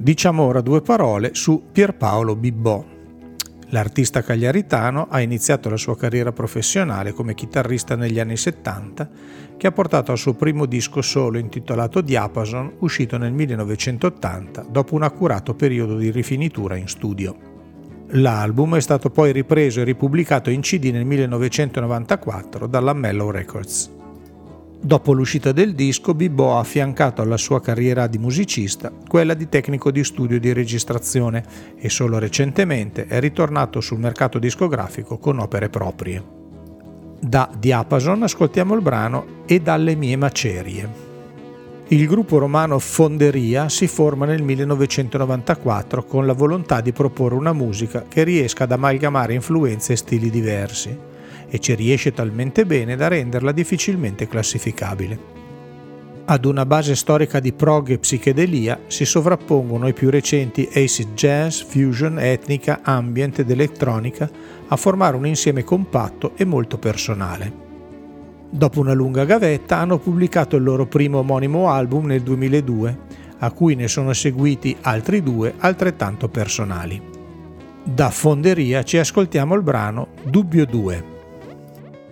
Diciamo ora due parole su Pierpaolo Bibbò. L'artista cagliaritano ha iniziato la sua carriera professionale come chitarrista negli anni 70, che ha portato al suo primo disco solo intitolato Diapason, uscito nel 1980 dopo un accurato periodo di rifinitura in studio. L'album è stato poi ripreso e ripubblicato in CD nel 1994 dalla Mellow Records. Dopo l'uscita del disco, Bibbò ha affiancato alla sua carriera di musicista quella di tecnico di studio e di registrazione e solo recentemente è ritornato sul mercato discografico con opere proprie. Da Diapason ascoltiamo il brano E dalle mie macerie. Il gruppo romano Fonderia si forma nel 1994 con la volontà di proporre una musica che riesca ad amalgamare influenze e stili diversi, e ci riesce talmente bene da renderla difficilmente classificabile. Ad una base storica di prog e psichedelia si sovrappongono i più recenti acid jazz, fusion, etnica, ambient ed elettronica a formare un insieme compatto e molto personale. Dopo una lunga gavetta hanno pubblicato il loro primo omonimo album nel 2002, a cui ne sono seguiti altri due altrettanto personali. Da Fonderia ci ascoltiamo il brano Dubbio 2.